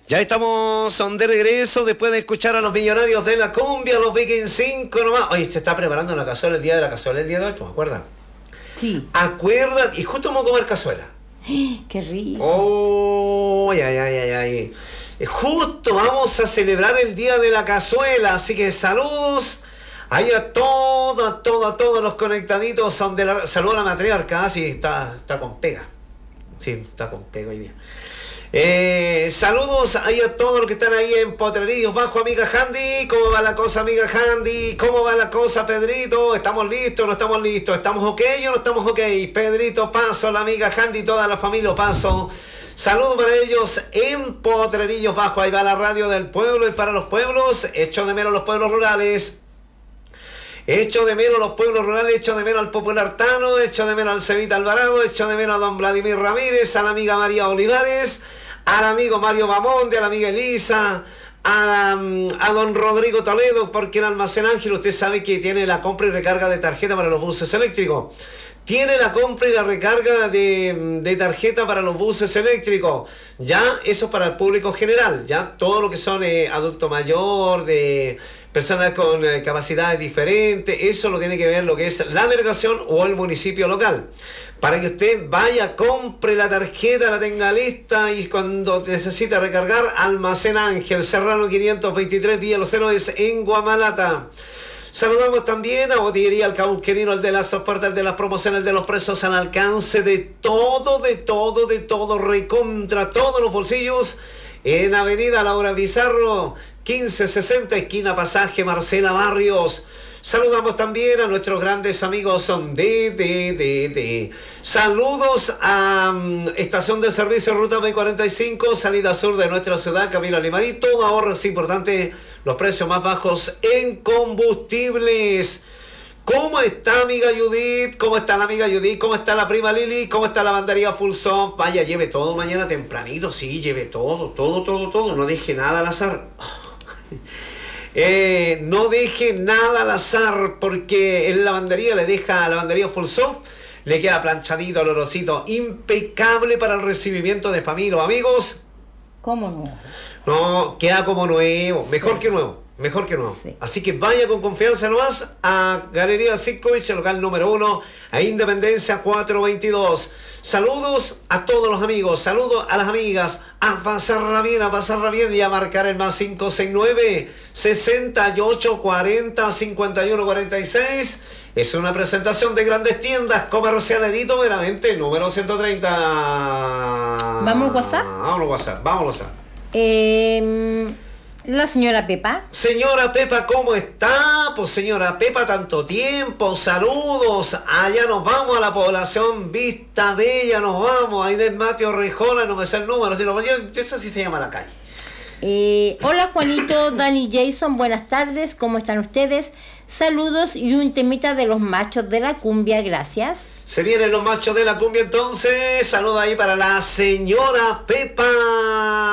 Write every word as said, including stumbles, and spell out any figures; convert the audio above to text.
Ya estamos son de regreso después de escuchar a los millonarios de la cumbia, los Vikings cinco nomás. Oye, se está preparando la cazuela, el día de la cazuela, el día de hoy, ¿te acuerdas? Sí. Acuerdan, y justo vamos a comer cazuela. ¡Qué rico! Oh, ay, ay, ay, ay. Justo vamos a celebrar el día de la cazuela, así que saludos ahí a todos, a todos, a todos los conectaditos. Son de la, saludos a la matriarca, sí, está, está con pega. Sí, está con pega hoy día. Eh, saludos ahí a todos los que están ahí en Potrerillos Bajo, amiga Handy. ¿Cómo va la cosa, amiga Handy? ¿Cómo va la cosa, Pedrito? ¿Estamos listos o no estamos listos? ¿Estamos ok o no estamos ok? Pedrito, paso, la amiga Handy, toda la familia, paso. Saludos para ellos en Potrerillos Bajo. Ahí va la radio del pueblo y para los pueblos. Echo de menos los pueblos rurales. Echo de menos los pueblos rurales, echo de menos al popular Tano, echo de menos al Cevita Alvarado, echo de menos a don Vladimir Ramírez, a la amiga María Olivares, al amigo Mario Bamonde, a la amiga Elisa, a, la, a don Rodrigo Toledo, porque el Almacén Ángel, usted sabe que tiene la compra y recarga de tarjeta para los buses eléctricos. Tiene la compra y la recarga de, de tarjeta para los buses eléctricos. Ya eso es para el público general. Ya todo lo que son eh, adulto mayor, de personas con eh, capacidades diferentes, eso lo tiene que ver lo que es la delegación o el municipio local. Para que usted vaya, compre la tarjeta, la tenga lista y cuando necesite recargar, Almacén Ángel, Serrano quinientos veintitrés, Villa Los Héroes en Guamalata. Saludamos también a Botillería El Cauquerino, el de las soportas, el de las promociones, el de los precios al alcance de todo, de todo, de todo, recontra todos los bolsillos, en Avenida Laura Bizarro, quince sesenta, esquina Pasaje Marcela Barrios. Saludamos también a nuestros grandes amigos de, de, de, de. Saludos a um, Estación de Servicio Ruta B cuarenta y cinco, salida sur de nuestra ciudad, Camilo Limarito. Ahorros importantes, los precios más bajos en combustibles. ¿Cómo está, amiga Judith? ¿Cómo está la amiga Judith? ¿Cómo está la prima Lili? ¿Cómo está la bandería Full Soft? Vaya, lleve todo mañana tempranito, sí, lleve todo, todo, todo, todo. No deje nada al azar. Eh, no deje nada al azar, porque en la lavandería le deja, a la lavandería Full Soft le queda planchadito, olorosito, impecable para el recibimiento de familia, amigos. ¿Cómo no? No, queda como nuevo, mejor sí. que nuevo, mejor que nuevo. Sí. Así que vaya con confianza nomás a Galería Sitkovich, el local número uno, a Independencia cuatrocientos veintidós. Saludos a todos los amigos, saludos a las amigas, a pasarla bien, a pasarla bien y a marcar el más cinco seis nueve, sesenta y ocho cuarenta, cincuenta y uno cuarenta y seis. Es una presentación de Grandes Tiendas Comercialerito Meramente, número ciento treinta. ¿Vamos al WhatsApp? Vamos al WhatsApp, vamos al WhatsApp. Eh... La señora Pepa. Señora Pepa, ¿cómo está? Pues señora Pepa, tanto tiempo, saludos. Allá nos vamos a la población Vista Bella, nos vamos. Ahí del Mateo Rejola, no me sé el número, si lo, yo, eso sí se llama la calle. Eh, hola Juanito, Dani, Jason, buenas tardes, ¿cómo están ustedes? Saludos y un temita de los machos de la cumbia, gracias. Se vienen los machos de la cumbia entonces, saludos ahí para la señora Pepa.